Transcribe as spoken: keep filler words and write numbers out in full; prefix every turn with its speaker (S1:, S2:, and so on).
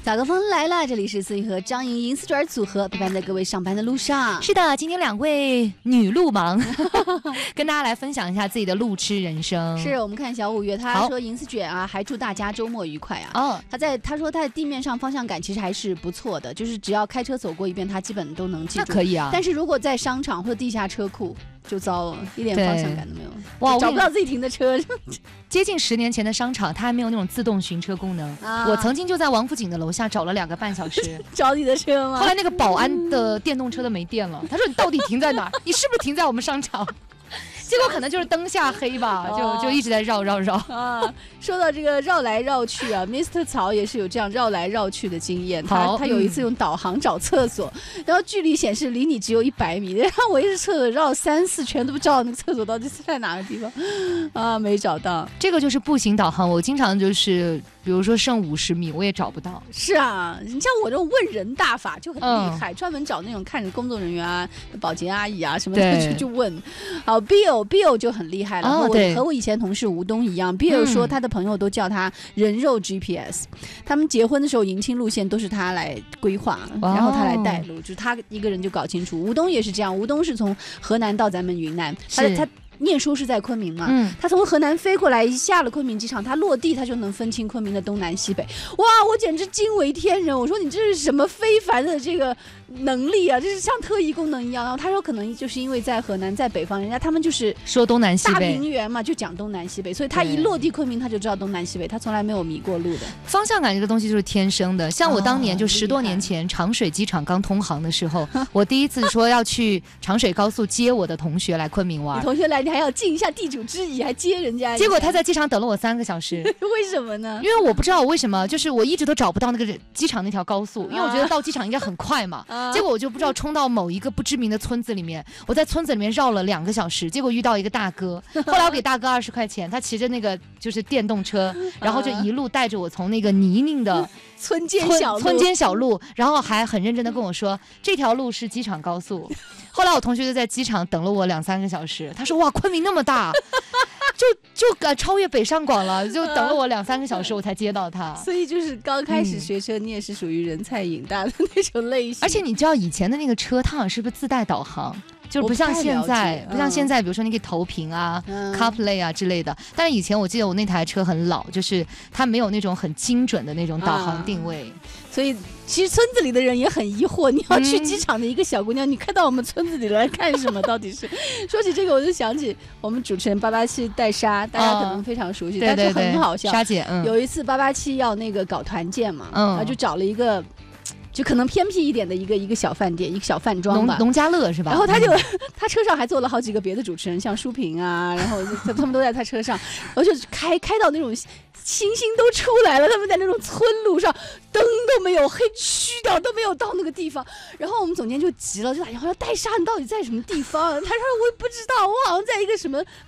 S1: 打个风来了，这里是思颖和张莹莹四卷组合，陪伴在各位上班的路上。
S2: 是的，今天两位女路盲跟大家来分享一下自己的路痴人生。
S1: 是我们看小五月，他说银丝卷啊，还祝大家周末愉快啊。哦，他在他说他在地面上方向感其实还是不错的，就是只要开车走过一遍，他基本都能记住。
S2: 那可以啊。
S1: 但是如果在商场或者地下车库就糟了，一点方向感都没有。哇，找不到自己停的车。
S2: 接近十年前的商场，它还没有那种自动寻车功能。啊、我曾经就在王府井的楼下找了两个半小时，
S1: 找你的车吗？
S2: 后来那个保安的电动车都没电了，他说你到底停在哪儿？你是不是停在我们商场？结果可能就是灯下黑吧，哦、就就一直在绕绕绕
S1: 啊。说到这个绕来绕去啊 ，Mister 曹也是有这样绕来绕去的经验。他他有一次用导航找厕所，嗯、然后距离显示离你只有一百米，然后我一直厕所绕三四圈都不知道那个厕所到底是在哪个地方啊，没找到。
S2: 这个就是步行导航，我经常就是比如说剩五十米我也找不到。
S1: 是啊，你像我这种问人大法就很厉害，嗯、专门找那种看着工作人员啊、保洁阿姨啊什么的就就问。好 ，Bill Bill 就很厉害了，哦、和我和我以前同事吴东一样。Bill 说他的朋友都叫他人肉 G P S，嗯、他们结婚的时候迎亲路线都是他来规划，哦、然后他来带路，就是他一个人就搞清楚。吴东也是这样，吴东是从河南到咱们云南，他他。念书是在昆明嘛，嗯、他从河南飞过来，一下了昆明机场，他落地他就能分清昆明的东南西北。哇，我简直惊为天人！我说你这是什么非凡的这个能力啊？这是像特异功能一样。然后他说可能就是因为在河南，在北方，人家他们就是
S2: 说东南西北，大
S1: 平原嘛，就讲东南西北，所以他一落地昆明他就知道东南西北，他从来没有迷过路的。
S2: 方向感这个东西就是天生的。像我当年就十多年前，哦、长水机场刚通航的时候，我第一次说要去长水高速接我的同学来昆明玩，
S1: 你同学来你还要尽一下地主之谊，还接人家。
S2: 结果他在机场等了我三个小时。
S1: 为什么呢？
S2: 因为我不知道为什么，就是我一直都找不到那个机场那条高速，因为我觉得到机场应该很快嘛。啊、结果我就不知道冲到某一个不知名的村子里面，我在村子里面绕了两个小时，结果遇到一个大哥。后来我给大哥二十块钱，他骑着那个就是电动车，然后就一路带着我从那个泥泞的
S1: 村间小路，
S2: 村间小路，然后还很认真的跟我说这条路是机场高速。后来我同学就在机场等了我两三个小时，他说哇，昆明那么大。就就呃超越北上广了，就等了我两三个小时我才接到他。
S1: 所以就是刚开始学车，嗯、你也是属于人菜瘾大的那种类型。
S2: 而且你知道以前的那个车，它好像是不是自带导航？就不像现在，不, 不像现在，比如说你可以投屏啊、嗯、CarPlay 啊之类的。但是以前我记得我那台车很老，就是它没有那种很精准的那种导航定位。
S1: 啊、所以其实村子里的人也很疑惑，你要去机场的一个小姑娘，嗯、你开到我们村子里来干什么？到底是？说起这个，我就想起我们主持人八八七戴莎，大家可能非常熟悉，哦、但是很好笑。
S2: 莎姐，嗯、
S1: 有一次八八七要那个搞团建嘛，嗯、然后就找了一个。就可能偏僻一点的一个一个小饭店，一个小饭庄吧，
S2: 农家乐是吧？
S1: 然后他就、嗯、他车上还坐了好几个别的主持人，像舒萍啊，然后他们都在他车上，然后就开开到那种星星都出来了，他们在那种村路上，灯都没有，黑虚掉都没有到那个地方。然后我们总监就急了，就打电话说：“戴莎，你到底在什么地方？”他说：“我也不知道，我好像在一个什么